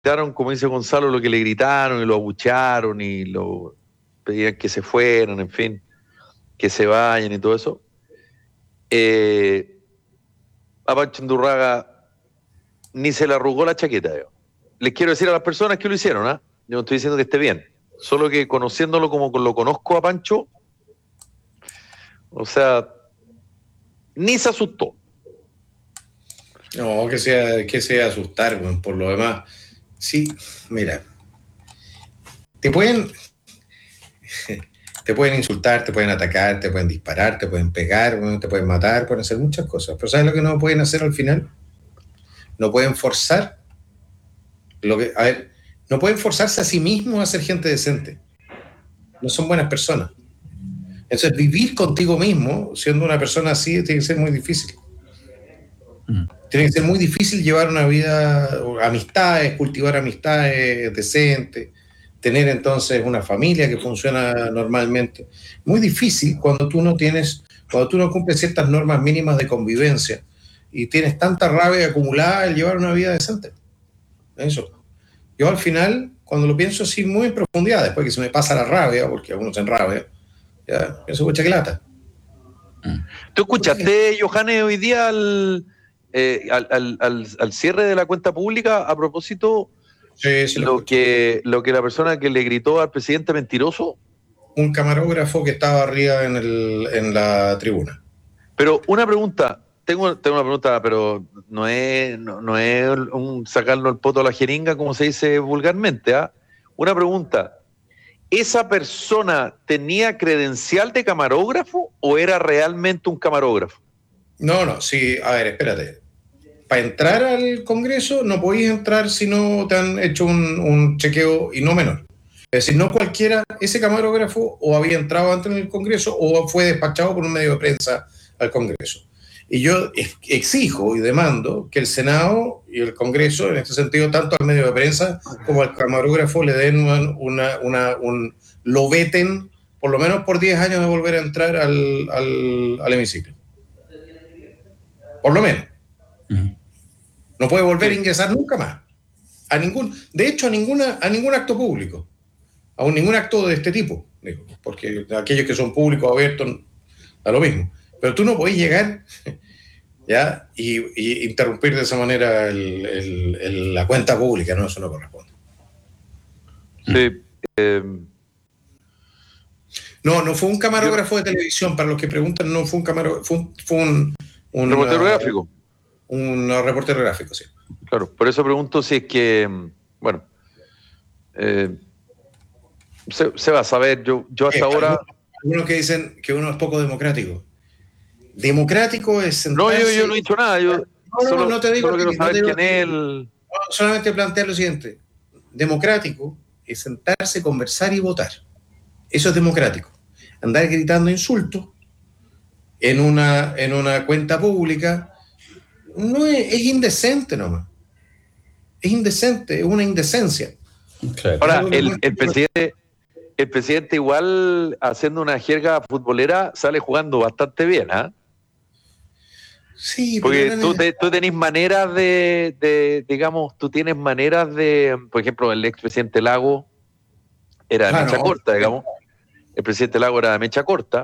gritaron, como dice Gonzalo, lo que le gritaron y lo abuchearon y lo pedían que se fueran, en fin, que se vayan y todo eso. A Pancho Undurraga ni se le arrugó la chaqueta. Yo. Les quiero decir a las personas que lo hicieron, ¿ah? Yo no estoy diciendo que esté bien, solo que conociéndolo como lo conozco a Pancho, o sea, ni se asustó. No, que sea asustar, bueno, por lo demás. Sí, mira, te pueden insultar, te pueden atacar, te pueden disparar, te pueden pegar, bueno, te pueden matar, pueden hacer muchas cosas. Pero ¿sabes lo que no pueden hacer al final? No pueden forzar no pueden forzarse a sí mismos a ser gente decente. No son buenas personas. Entonces, vivir contigo mismo, siendo una persona así, tiene que ser muy difícil. Tiene que ser muy difícil llevar una vida, amistades, cultivar amistades decentes, tener entonces una familia que funciona normalmente. Muy difícil cuando tú no cumples ciertas normas mínimas de convivencia y tienes tanta rabia acumulada el llevar una vida decente. Eso. Yo al final, cuando lo pienso así muy en profundidad, después que se me pasa la rabia, porque algunos se enrabia, ya pienso, pucha, qué lata. ¿Tú escuchaste, Johannes, hoy día al cierre de la cuenta pública a propósito sí, lo que la persona que le gritó al presidente mentiroso? Un camarógrafo que estaba arriba en la tribuna. Pero una pregunta, tengo una pregunta, pero no es un sacarlo el poto a la jeringa, como se dice vulgarmente, ¿ah? Una pregunta, ¿esa persona tenía credencial de camarógrafo o era realmente un camarógrafo? No, sí, a ver, espérate. Para entrar al Congreso no podéis entrar si no te han hecho un chequeo y no menor. Es decir, no cualquiera, ese camarógrafo o había entrado antes en el Congreso o fue despachado por un medio de prensa al Congreso. Y yo exijo y demando que el Senado y el Congreso, en este sentido, tanto al medio de prensa como al camarógrafo, le den lo veten, por lo menos por 10 años de volver a entrar al hemiciclo. Por lo menos. No puede volver a ingresar nunca más. De hecho, a ningún acto público. A ningún acto de este tipo. Digo, porque aquellos que son públicos, abiertos, da lo mismo. Pero tú no podés llegar ¿ya? Y interrumpir de esa manera la cuenta pública, ¿no? Eso no corresponde. Sí. No fue un camarógrafo de televisión, para los que preguntan, no fue un camarógrafo, fue un reportero gráfico. Un reportero gráfico, sí. Claro, por eso pregunto si es que, bueno, se va a saber, yo hasta ahora... Algunos que dicen que uno es poco democrático. Democrático es sentarse... No, yo no he dicho nada, yo no te digo... Solo quiero saber quién es el... Solamente plantear lo siguiente. Democrático es sentarse, conversar y votar. Eso es democrático. Andar gritando insultos en una cuenta pública no es indecente nomás. Es indecente, es una indecencia. Claro. Ahora, el presidente igual haciendo una jerga futbolera sale jugando bastante bien, ¿ah? Sí, porque tú tenés maneras digamos, tú tienes maneras de, por ejemplo, el expresidente Lago era de mecha corta, digamos. El presidente Lago era de mecha corta.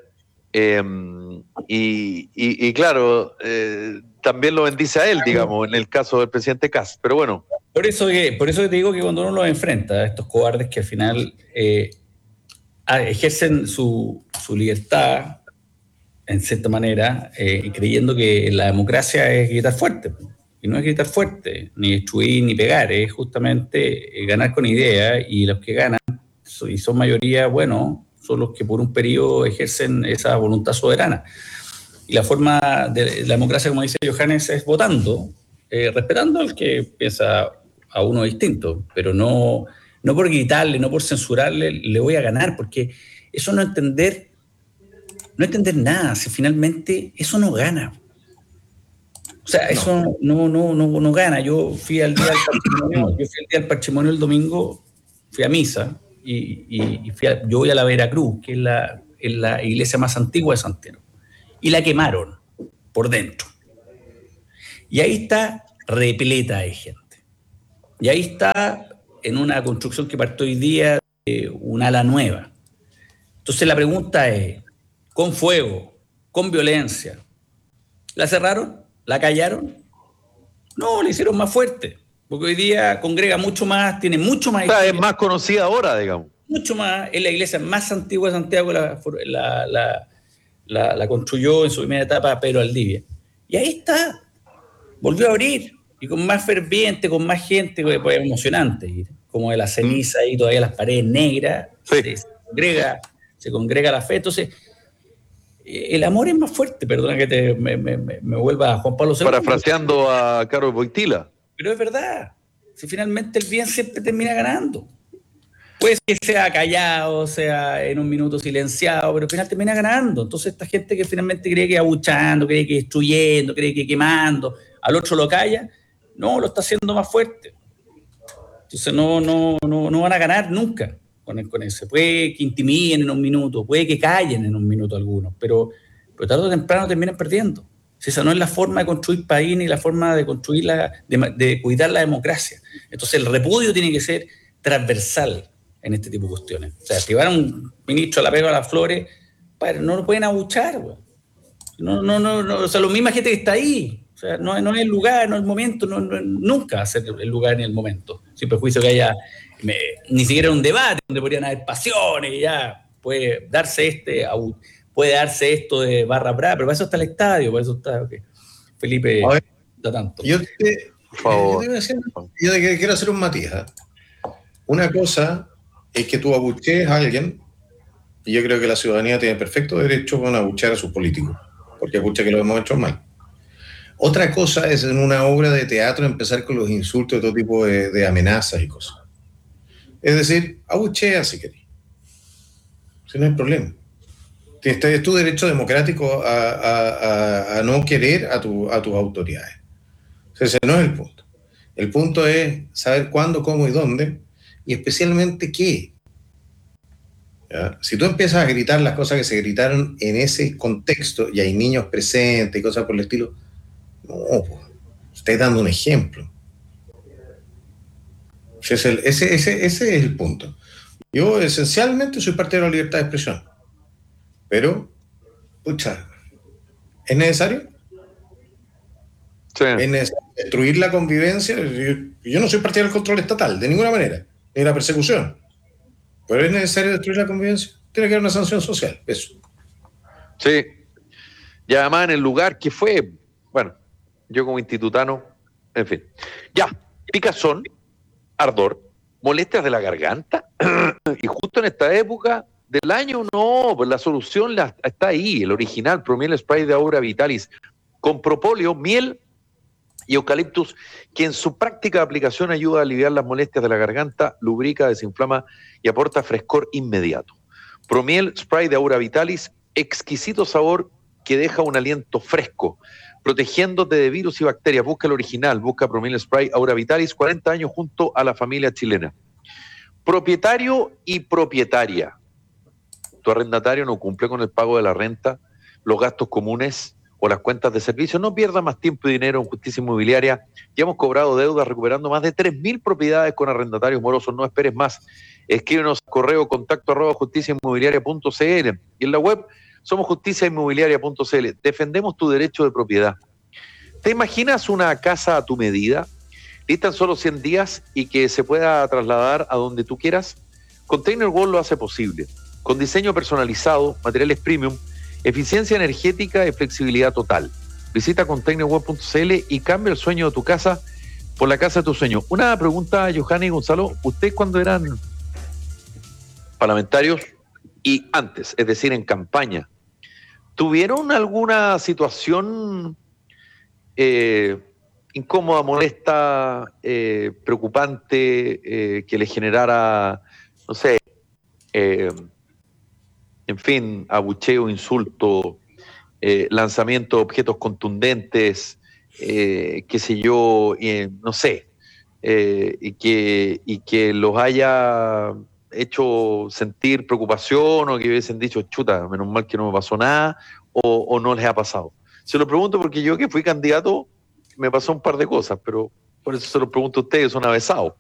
Y claro, también lo bendice a él, digamos, en el caso del presidente Kast. Pero bueno. Por eso te digo que cuando uno los enfrenta a estos cobardes que al final ejercen su libertad en cierta manera, creyendo que la democracia es gritar fuerte. Y no es gritar fuerte, ni destruir, ni pegar, es justamente ganar con ideas, y los que ganan, y son mayoría, bueno, son los que por un periodo ejercen esa voluntad soberana. Y la forma de la democracia, como dice Johannes, es votando, respetando al que piensa a uno distinto, pero no por gritarle, no por censurarle, le voy a ganar, porque eso no entender nada, si finalmente eso no gana. O sea, eso no gana. Yo fui al día del patrimonio el domingo, fui a misa y yo voy a la Veracruz, que es la iglesia más antigua de Santiago, y la quemaron por dentro. Y ahí está repleta de gente. Y ahí está en una construcción que partió hoy día un ala nueva. Entonces la pregunta es, ¿con fuego, con violencia, la cerraron? ¿La callaron? No, la hicieron más fuerte, porque hoy día congrega mucho más, tiene mucho más... Es más conocida ahora, digamos. Mucho más, es la iglesia más antigua de Santiago, la construyó en su primera etapa Pedro Aldivia. Y ahí está, volvió a abrir, y con más ferviente, con más gente, pues emocionante, como de la ceniza y todavía las paredes negras, sí. se congrega la fe. Entonces, el amor es más fuerte, perdona que me vuelva a Juan Pablo II. Parafraseando a Carlos Wojtyla. Pero es verdad, si finalmente el bien siempre termina ganando. Puede que sea callado, sea en un minuto silenciado, pero al final termina ganando. Entonces esta gente que finalmente cree que abuchando, cree que destruyendo, cree que quemando, al otro lo calla, no, lo está haciendo más fuerte. Entonces no van a ganar nunca con eso. Puede que intimiden en un minuto, puede que callen en un minuto algunos, pero tarde o temprano terminan perdiendo. Si esa no es la forma de construir país ni la forma de construir de cuidar la democracia. Entonces el repudio tiene que ser transversal en este tipo de cuestiones. O sea, si van a un ministro a la pega a las flores, padre, no lo pueden abuchar, güey. No, o sea, la misma gente que está ahí. O sea, no es el lugar, no es el momento, nunca va a ser el lugar ni el momento. Sin perjuicio que haya ni siquiera un debate donde podrían haber pasiones, y ya puede darse esto de barra brava, pero para eso está el estadio, para eso está Felipe da tanto. Yo te quiero hacer un matiz. Una cosa es que tú abuchees a alguien, y yo creo que la ciudadanía tiene perfecto derecho a abuchear a sus políticos, porque abucha que lo hemos hecho mal. Otra cosa es en una obra de teatro empezar con los insultos, de todo tipo de amenazas y cosas. Es decir, abuchea si querés. Si no hay problema. Es tu derecho democrático a no querer a tus autoridades. O sea, ese no es el punto. El punto es saber cuándo, cómo y dónde, y especialmente qué. ¿Ya? Si tú empiezas a gritar las cosas que se gritaron en ese contexto, y hay niños presentes y cosas por el estilo, no, pues, estáis dando un ejemplo. Ese es el punto. Yo esencialmente soy partidario de la libertad de expresión, pero, pucha, ¿es necesario? Sí. ¿Es necesario destruir la convivencia? Yo no soy partidario del control estatal, de ninguna manera, ni la persecución. Pero ¿es necesario destruir la convivencia? Tiene que haber una sanción social, eso. Sí. Y además en el lugar que fue, bueno, yo como institutano, en fin. Ya, picazón, ardor, molestias de la garganta, y justo en esta época del año, no, pues la solución está ahí, el original, Promiel Spray de Aura Vitalis, con propóleo, miel y eucaliptus, que en su práctica aplicación ayuda a aliviar las molestias de la garganta, lubrica, desinflama y aporta frescor inmediato. Promiel Spray de Aura Vitalis, exquisito sabor que deja un aliento fresco, protegiéndote de virus y bacterias. Busca el original, busca Promiel Spray Aura Vitalis, 40 años junto a la familia chilena. Propietario y propietaria. Tu arrendatario no cumple con el pago de la renta, los gastos comunes o las cuentas de servicio. No pierda más tiempo y dinero en Justicia Inmobiliaria. Ya hemos cobrado deudas recuperando más de 3.000 propiedades con arrendatarios morosos. No esperes más. Escríbenos correo contacto@justiciainmobiliaria.cl y en la web somos justiciainmobiliaria.cl. Defendemos tu derecho de propiedad. ¿Te imaginas una casa a tu medida, lista en solo 100 días y que se pueda trasladar a donde tú quieras? Container Wall lo hace posible. Con diseño personalizado, materiales premium, eficiencia energética y flexibilidad total. Visita containerwall.cl y cambia el sueño de tu casa por la casa de tu sueño. Una pregunta, Johanny y Gonzalo. ¿Ustedes cuando eran parlamentarios y antes, es decir, en campaña, tuvieron alguna situación incómoda, molesta, preocupante, que les generara, no sé, en fin, abucheo, insulto, lanzamiento de objetos contundentes, qué sé yo, no sé, y que los haya hecho sentir preocupación o que hubiesen dicho, chuta, menos mal que no me pasó nada, o no les ha pasado? Se lo pregunto porque yo que fui candidato me pasó un par de cosas, pero Por eso se lo pregunto a ustedes, son avesados.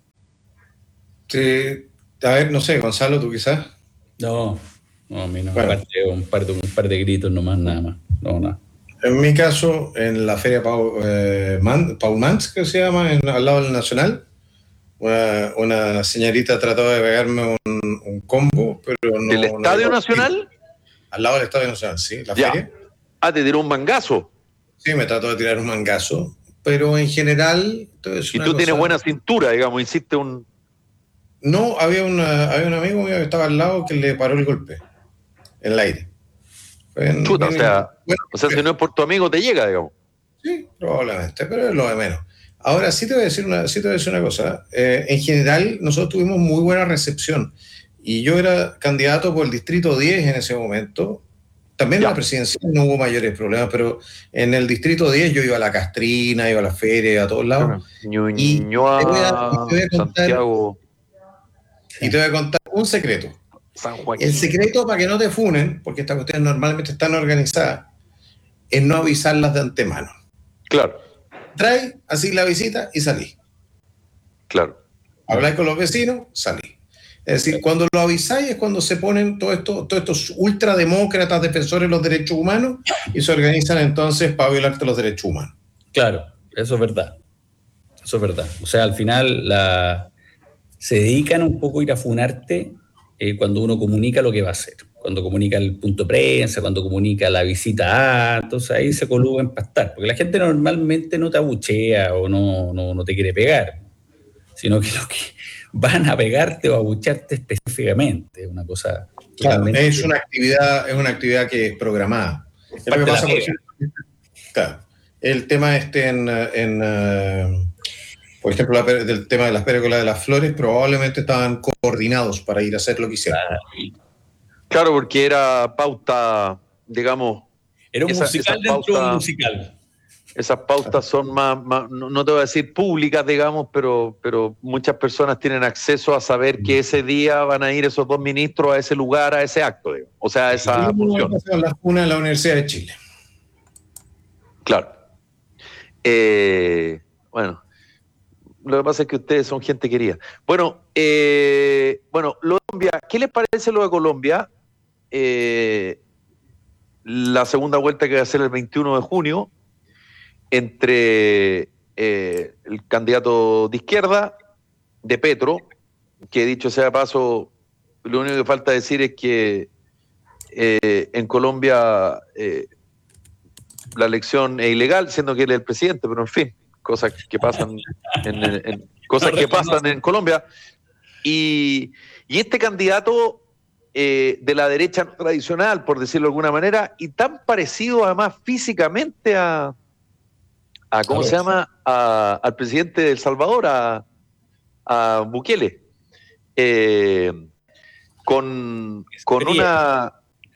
Sí, a ver, no sé, Gonzalo, tú quizás. No, a mí no, Bueno. un par de gritos nomás, nada más. No, nada. En mi caso, en la feria Paul Mans, que se llama, al lado del Nacional, una señorita trató de pegarme un combo, pero no... ¿Del Estadio Nacional? Al lado del Estadio Nacional, sí, la Ya. feria. Ah, te tiró un mangazo. Sí, me trató de tirar un mangazo, pero en general... Y tú tienes buena cintura, digamos, hiciste un... No, había un amigo mío que estaba al lado que le paró el golpe, en el aire. Chuta, o sea, si no es por tu amigo, te llega, digamos. Sí, probablemente, pero es lo de menos. Ahora, sí te voy a decir una cosa. En general, nosotros tuvimos muy buena recepción. Y yo era candidato por el Distrito 10 en ese momento. También en la presidencial no hubo mayores problemas, pero en el Distrito 10 yo iba a la Castrina, iba a la feria, a todos lados. Ñuñoa, Santiago. Y te voy a contar un secreto. San Joaquín. El secreto para que no te funen, porque estas cuestiones normalmente están organizadas, es no avisarlas de antemano. Claro. Trae así la visita y salí. Claro. Habláis con los vecinos, salí. Es decir, cuando lo avisáis es cuando se ponen todos estos ultrademócratas defensores de los derechos humanos y se organizan entonces para violarte los derechos humanos. Claro, eso es verdad. Eso es verdad. O sea, al final se dedican un poco a ir a funarte cuando uno comunica lo que va a hacer. Cuando comunica el punto de prensa, cuando comunica la visita entonces ahí se coluga en pastar. Porque la gente normalmente no te abuchea o no te quiere pegar, sino que lo que van a pegarte o a abuchearte específicamente. Una cosa... Claro, es una actividad que es programada. Es lo que pasa, por ejemplo, claro, el tema por ejemplo, del tema de las pérgolas de las flores, probablemente estaban coordinados para ir a hacer lo que hicieron. Claro, porque era pauta, digamos... Era un musical dentro de un musical. Esas pautas son más, no te voy a decir públicas, digamos, pero muchas personas tienen acceso a saber que ese día van a ir esos dos ministros a ese lugar, a ese acto, digamos. O sea, a esa función. La cuna de la Universidad de Chile. Claro. Bueno, lo que pasa es que ustedes son gente querida. Bueno, Colombia, ¿qué les parece lo de Colombia? La segunda vuelta que va a ser el 21 de junio, entre el candidato de izquierda, de Petro, que dicho sea de paso, lo único que falta decir es que en Colombia la elección es ilegal, siendo que él es el presidente, pero en fin, cosas que pasan en Colombia. Y este candidato de la derecha no tradicional, por decirlo de alguna manera, y tan parecido además físicamente a ¿cómo se llama? Al presidente de El Salvador, a Bukele, con una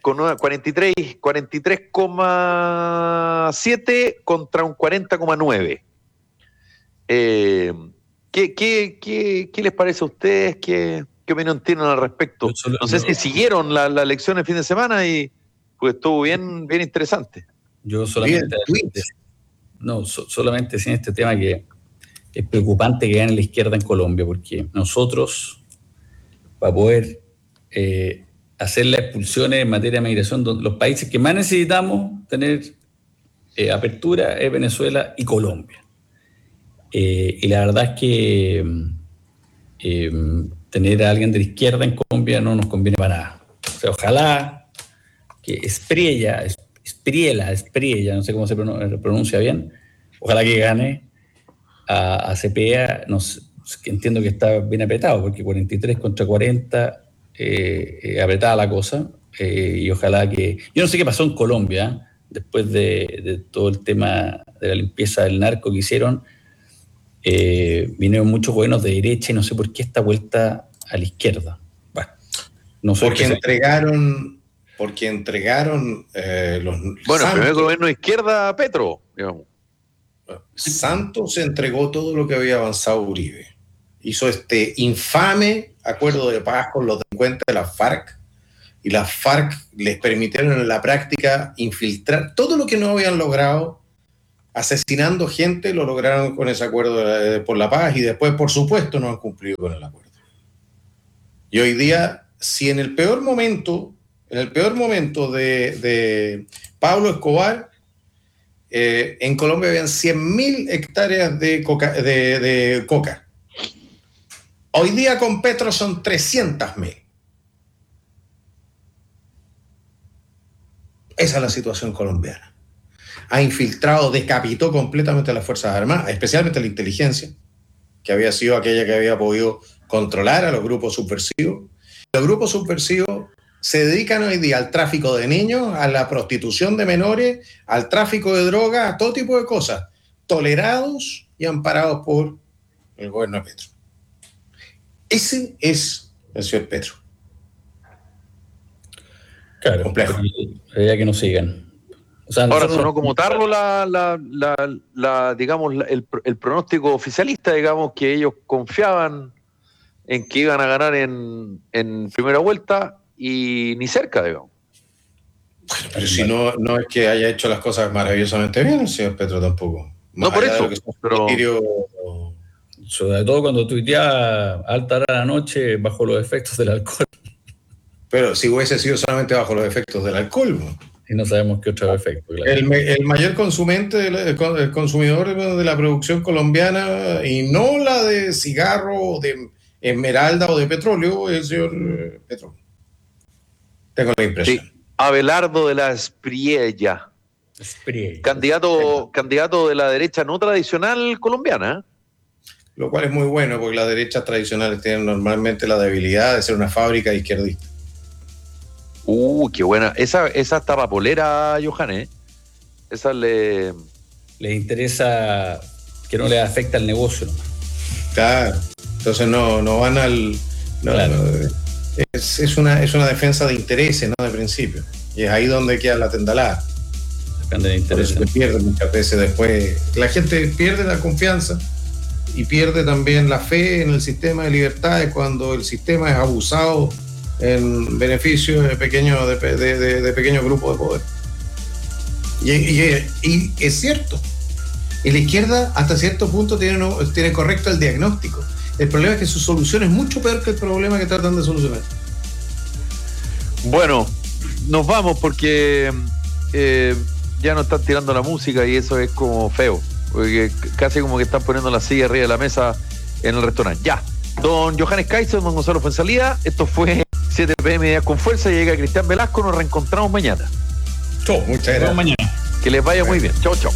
43,7 contra un 40,9. ¿Qué les parece a ustedes? ¿Qué opinión tienen al respecto? No sé si siguieron la elección el fin de semana y pues estuvo bien interesante. Yo solamente... solamente sin este tema que es preocupante que gane la izquierda en Colombia, porque nosotros, para poder hacer las expulsiones en materia de migración, los países que más necesitamos tener apertura es Venezuela y Colombia. Y la verdad es que tener a alguien de la izquierda en Colombia no nos conviene para nada. O sea, ojalá que Espriella, no sé cómo se pronuncia bien, ojalá que gane a Cepeda, entiendo que está bien apretado, porque 43 contra 40, apretada la cosa, y ojalá que... Yo no sé qué pasó en Colombia, después de todo el tema de la limpieza del narco que hicieron, vinieron muchos gobiernos de derecha y no sé por qué esta vuelta a la izquierda. Bueno, no sé porque entregaron los... Bueno, el primer gobierno de izquierda, Petro, digamos. Santos entregó todo lo que había avanzado Uribe. Hizo este infame acuerdo de paz con los delincuentes de la FARC, y las FARC les permitieron en la práctica infiltrar todo lo que no habían logrado asesinando gente, lo lograron con ese acuerdo por la paz y después, por supuesto, no han cumplido con el acuerdo. Y hoy día, si en el peor momento de Pablo Escobar, en Colombia habían 100.000 hectáreas de coca. Hoy día con Petro son 300.000. Esa es la situación colombiana. Ha infiltrado, decapitó completamente a las Fuerzas Armadas, especialmente a la inteligencia, que había sido aquella que había podido controlar a los grupos subversivos. Los grupos subversivos se dedican hoy día al tráfico de niños, a la prostitución de menores, al tráfico de drogas, a todo tipo de cosas, tolerados y amparados por el gobierno de Petro. Ese es el señor Petro. Claro, complejo. Ya que nos sigan. O sea, ahora sonó como tarro digamos, el pronóstico oficialista, digamos, que ellos confiaban en que iban a ganar en primera vuelta y ni cerca, digamos. Bueno, pero si no es que haya hecho las cosas maravillosamente bien el señor Petro tampoco. No por eso, pero... Sobre todo cuando tuitea a alta hora de la noche bajo los efectos del alcohol. Pero si hubiese sido solamente bajo los efectos del alcohol, ¿no? Y no sabemos qué otro efecto. Claro. El mayor el consumidor de la producción colombiana, y no la de cigarro, de esmeralda o de petróleo, es el señor Petro. Tengo la impresión. Sí. Abelardo de la Espriella. Candidato de la derecha no tradicional colombiana. Lo cual es muy bueno, porque las derechas tradicionales tienen normalmente la debilidad de ser una fábrica de izquierdistas. Qué buena. Esa está papolera, Johan, ¿eh? Esa le interesa que no le afecta el negocio. Claro. Entonces no van al... Claro. Es una defensa de intereses, no de principio. Y es ahí donde queda la tendalada. Depende de intereses. Se pierde muchas veces después. La gente pierde la confianza y pierde también la fe en el sistema de libertades cuando el sistema es abusado en beneficio de pequeños grupos de poder. Y es cierto. Y la izquierda hasta cierto punto tiene correcto el diagnóstico. El problema es que su solución es mucho peor que el problema que tratan de solucionar. Bueno, nos vamos porque ya nos están tirando la música y eso es como feo. Porque casi como que están poniendo la silla arriba de la mesa en el restaurante. Ya. Don Johannes Kaiser, don Gonzalo Fuenzalía, esto fue 7 PM Días con Fuerza. Llega Cristian Velasco, nos reencontramos mañana. Chau, muchas gracias. Mañana. Que les vaya muy bien. Chau, chau.